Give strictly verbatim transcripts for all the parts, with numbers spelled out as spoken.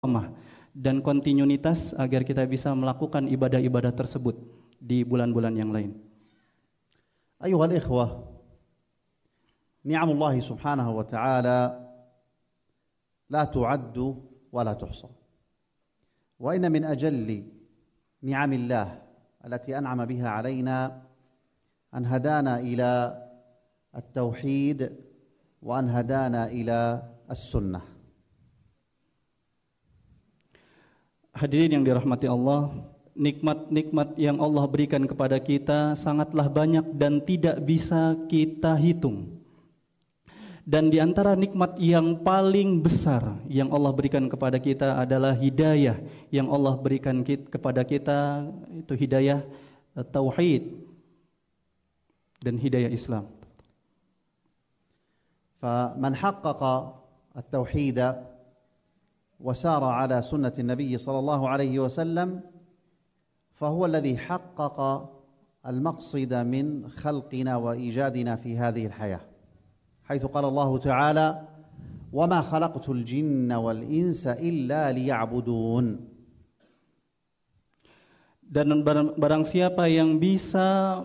dan kontinuitas agar kita bisa melakukan ibadah-ibadah tersebut di bulan-bulan yang lain. أيها الإخوة، نعم الله سبحانه وتعالى لا تعد ولا تحصى، وإن من أجل نعم الله التي أنعم بها علينا أن هدانا إلى التوحيد وأن هدانا إلى السنة. Hadirin yang dirahmati Allah, nikmat-nikmat yang Allah berikan kepada kita sangatlah banyak dan tidak bisa kita hitung. Dan di antara nikmat yang paling besar yang Allah berikan kepada kita adalah hidayah yang Allah berikan kepada kita, itu hidayah tauhid dan hidayah Islam. فمن حقق التوحيد وسار على سنة النبي صلى الله عليه وسلم فهو الذي حقق المقصد من خلقنا وإيجادنا في هذه الحياة، حيث قال الله تعالى: وما خلقت الجن والإنس إلا ليعبدون. Dan barang siapa yang bisa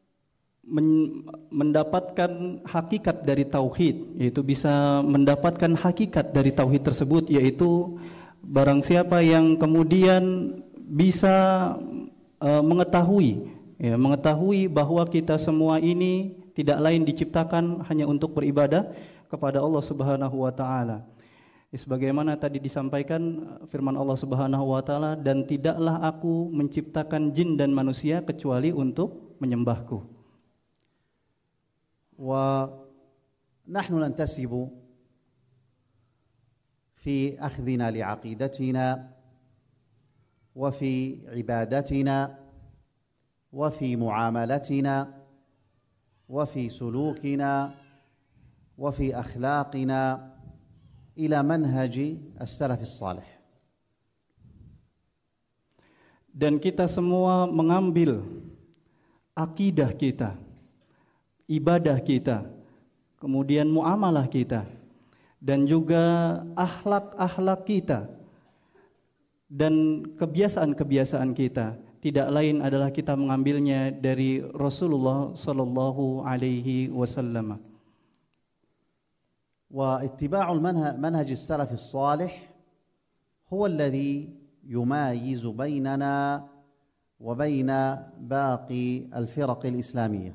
mendapatkan hakikat dari tauhid, yaitu bisa mendapatkan hakikat dari tauhid tersebut, yaitu barang siapa yang kemudian bisa uh, mengetahui ya, mengetahui bahwa kita semua ini tidak lain diciptakan hanya untuk beribadah kepada Allah Subhanahu wa taala. Sebagaimana tadi disampaikan firman Allah Subhanahu wa taala, dan tidaklah aku menciptakan jin dan manusia kecuali untuk menyembahku. ونحن ننتسب في أخذنا لعقيدتنا وفي عبادتنا وفي معاملتنا وفي سلوكنا وفي أخلاقنا إلى منهج السلف الصالح. Dan kita semua mengambil akidah kita, ibadah kita, kemudian muamalah kita, dan juga akhlak-akhlak kita dan kebiasaan-kebiasaan kita tidak lain adalah kita mengambilnya dari Rasulullah sallallahu alaihi wasallam. واتباع المنهج السلف الصالح هو الذي يميز بيننا وبين باقي الفرق الإسلامية.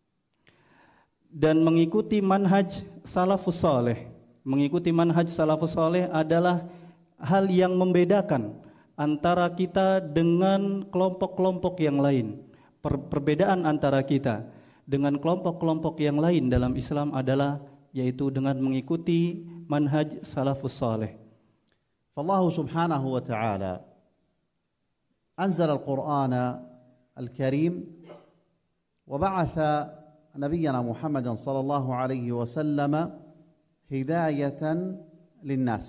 Dan mengikuti manhaj salafus saleh, mengikuti manhaj salafus saleh adalah hal yang membedakan antara kita dengan kelompok-kelompok yang lain. Per perbedaan antara kita dengan kelompok-kelompok yang lain dalam Islam adalah yaitu dengan mengikuti manhaj salafus saleh. فالله سبحانه وتعالى أنزل القرآن الكريم وبعث نبينا محمد صلى الله عليه وسلم هداية للناس.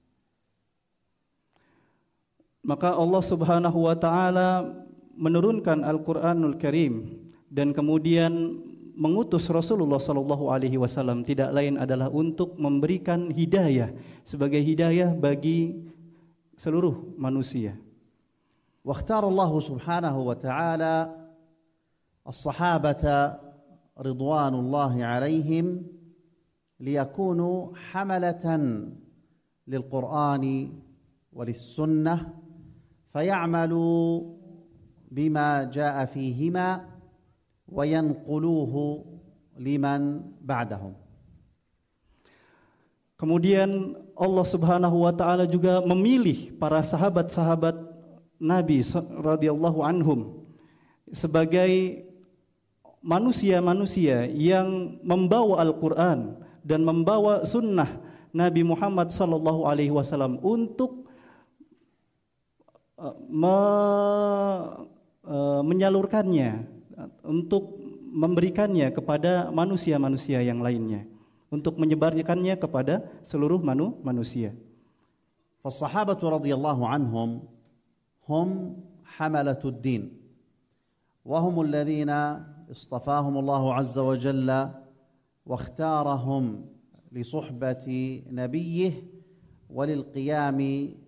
Maka Allah Subhanahu wa taala menurunkan Al-Qur'anul Karim dan kemudian mengutus Rasulullah sallallahu alaihi wasallam tidak lain adalah untuk memberikan hidayah sebagai hidayah bagi seluruh manusia. واختار الله سبحانه وتعالى الصحابة رضوان الله عليهم ليكونوا حملة للقرآن وللسنة فيعملوا بما جاء فيهما وينقلوه لمن بعدهم. Kemudian Allah Subhanahu wa taala juga memilih para sahabat-sahabat Nabi radhiyallahu anhum sebagai manusia-manusia yang membawa Al-Quran dan membawa sunnah Nabi Muhammad sallallahu alaihi wasallam untuk uh, me, uh, menyalurkannya, untuk memberikannya kepada manusia-manusia yang lainnya, untuk menyebarkannya kepada seluruh manu, manusia. فالصحابة رضي الله عنهم هم حملة الدين وهم الذين اصطفاهم الله عز وجل واختارهم لصحبة نبيه وللقيام